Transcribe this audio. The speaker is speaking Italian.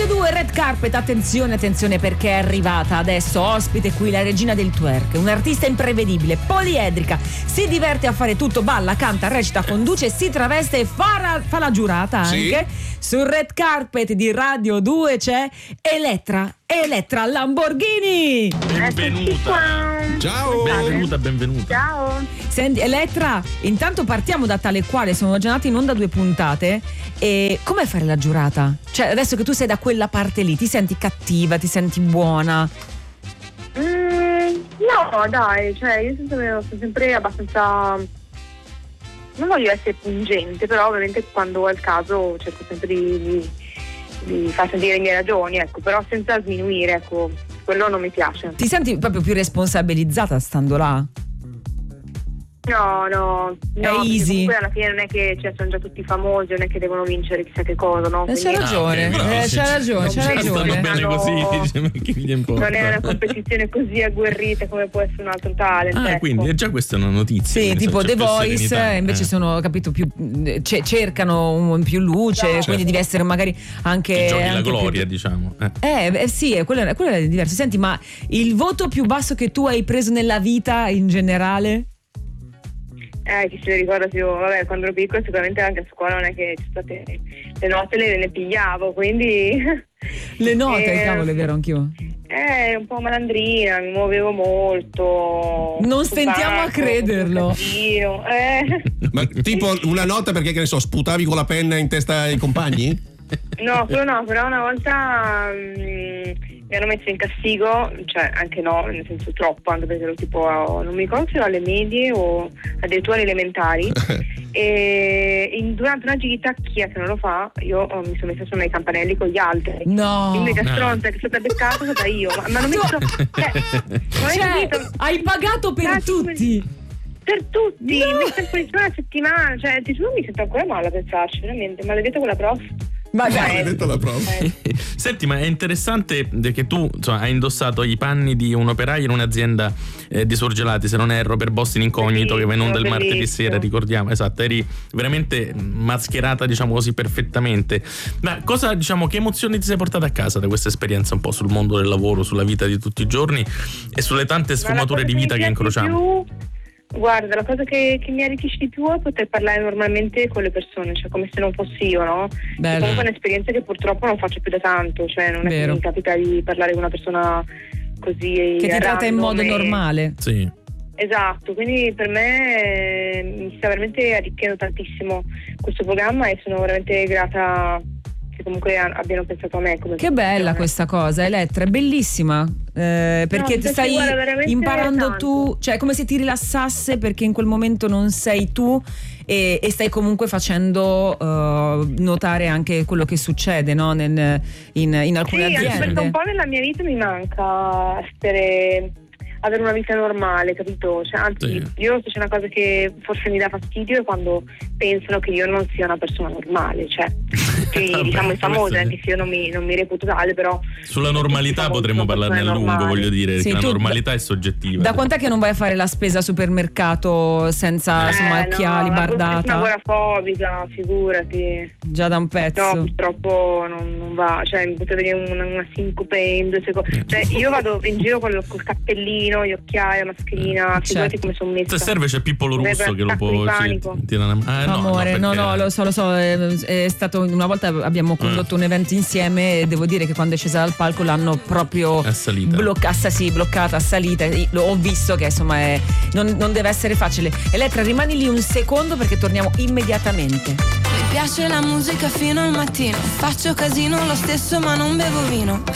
Radio 2 Red Carpet, attenzione perché è arrivata adesso ospite qui la regina del twerk, un'artista imprevedibile, poliedrica, si diverte a fare tutto, balla, canta, recita, conduce, si traveste e fa la giurata anche. Sì. Sul Red Carpet di Radio 2 c'è Elettra Lamborghini. Benvenuta. Ciao. Benvenuta. Ciao. Senti Elettra, intanto partiamo da tale quale sono già nate in onda 2 puntate. E com'è fare la giurata? Cioè adesso che tu sei da quella parte lì, ti senti cattiva, ti senti buona? No, dai, cioè io sono sempre abbastanza, non voglio essere pungente, però ovviamente quando è il caso cerco sempre di far sentire le mie ragioni, ecco, però senza sminuire, ecco, quello non mi piace. Ti senti proprio più responsabilizzata stando là? No, è easy. Comunque alla fine non è che sono già tutti famosi, non è che devono vincere chissà che cosa, no? C'è ragione, c'è ragione. Stanno bene così, dice, ma che gli importa? Non è una competizione così agguerrita come può essere un altro talent. Ecco. Quindi già questa è una notizia. Sì, tipo The Voice, invece sono, capito, più cercano più luce, quindi certo. Deve essere magari anche giochi la anche gloria, più... diciamo. Sì, quello è diverso. Senti, ma il voto più basso che tu hai preso nella vita in generale? Chi se ne ricorda più, vabbè, quando ero piccola sicuramente anche a scuola non è che ci sono state le note, le pigliavo, quindi le note, cavolo, è vero, anch'io. Un po' malandrina, mi muovevo molto. Non stentiamo a crederlo. Ma tipo una nota perché, che ne so, sputavi con la penna in testa ai compagni? No, quello no, però una volta mi hanno messo in castigo, cioè anche no, nel senso troppo, anche perché ero tipo, non mi ricordo se ero alle medie o addirittura alle elementari e durante una gita, chi è che non lo fa, io mi sono messa su nei campanelli con gli altri. No. L'unica stronza che è stata beccata è stata io, ma non mi hai pagato per tutti. Per tutti, mi sento fuori una settimana, cioè ti giuro mi sento ancora male a pensarci, veramente, maledetta quella prof. Maledetta la prof. Senti, ma è interessante che tu, insomma, hai indossato i panni di un operaio in un'azienda di surgelati, se non erro, per Boston Incognito, che va in onda il martedì sera, ricordiamo, esatto, eri veramente mascherata, diciamo così, perfettamente. Ma cosa, diciamo, che emozioni ti sei portata a casa da questa esperienza un po' sul mondo del lavoro, sulla vita di tutti i giorni e sulle tante sfumature di vita che incrociamo? Guarda, la cosa che mi arricchisce di più è poter parlare normalmente con le persone, cioè come se non fossi io, no? È comunque un'esperienza che purtroppo non faccio più da tanto, cioè non è che mi capita di parlare con una persona così che ti tratta in modo normale. Sì. Esatto, quindi per me mi sta veramente arricchendo tantissimo questo programma e sono veramente grata che comunque abbiano pensato a me. Che bella questa cosa, Elettra, è bellissima, perché ti stai imparando tanto. Tu, cioè è come se ti rilassasse perché in quel momento non sei tu e stai comunque facendo notare anche quello che succede, no? in alcune aziende. Sì, perché un po' nella mia vita mi manca avere una vita normale, capito? Cioè, anzi, io se c'è una cosa che forse mi dà fastidio è quando pensano che io non sia una persona normale, cioè diciamo i famosi, anche se io non mi reputo tale, però sulla normalità potremmo parlarne a lungo, voglio dire, sì, che la normalità è soggettiva. Da quant'è che non vai a fare la spesa al supermercato senza occhiali, bardata? Sono agorafobica, figurati. Già da un pezzo. No, purtroppo non va, cioè mi potete venire una sincope in 2 secondi. Cioè io vado in giro col cappellino, gli occhiali, la mascherina, figurati come sono messa. Se serve c'è Pippolo Russo che lo può amore, no, lo so, è stato una volta abbiamo condotto un evento insieme e devo dire che quando è scesa dal palco l'hanno proprio bloccata, assalita. Ho visto che insomma non deve essere facile. Elettra, rimani lì un secondo perché torniamo immediatamente. Mi piace la musica fino al mattino, faccio casino lo stesso ma non bevo vino.